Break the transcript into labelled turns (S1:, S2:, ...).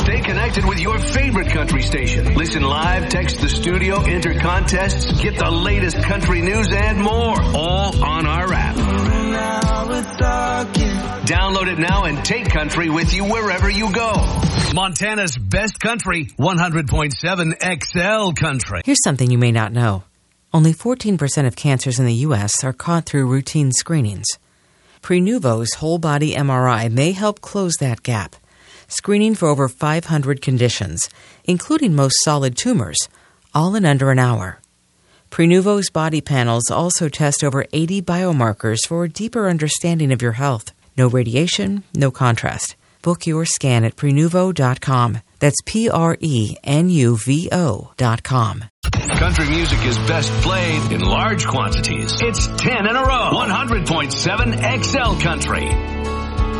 S1: Stay connected with your favorite country station. Listen live, text the studio, enter contests, get the latest country news and more. All on our app. Download it now and take country with you wherever you go. Montana's best country, 100.7 XL Country.
S2: Here's something you may not know. Only 14% of cancers in the U.S. are caught through routine screenings. Prenuvo's whole-body MRI may help close that gap, screening for over 500 conditions, including most solid tumors, all in under an hour. Prenuvo's body panels also test over 80 biomarkers for a deeper understanding of your health. No radiation, no contrast. Book your scan at Prenuvo.com. That's Prenuvo.com.
S1: Country music is best played in large quantities. It's 10 in a row. 100.7 XL Country.